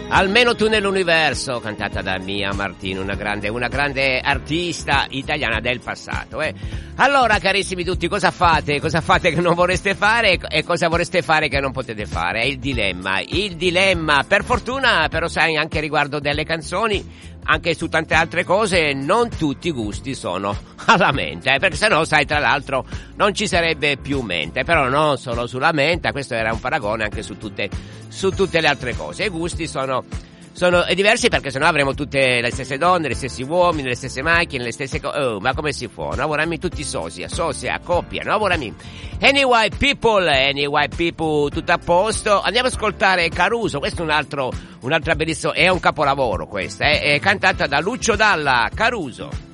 Almeno tu nell'universo, cantata da Mia Martino, una grande artista italiana del passato. Allora, carissimi tutti, cosa fate? Cosa fate che non vorreste fare e cosa vorreste fare che non potete fare? È il dilemma. Per fortuna, però sai, anche riguardo delle canzoni, anche su tante altre cose, non tutti i gusti sono alla mente, perché sennò, sai, tra l'altro non ci sarebbe più mente. Però non solo sulla mente, questo era un paragone anche su tutte le altre cose. I gusti sono diversi, perché sennò avremo tutte le stesse donne, gli stessi uomini, le stesse macchine, le stesse cose. Oh, ma come si può? No, vorremmo tutti sosia, coppia, no, vorremmo. Anyway people, tutto a posto. Andiamo ad ascoltare Caruso, questo è un'altra bellissima, è un capolavoro questa, è cantata da Lucio Dalla, Caruso.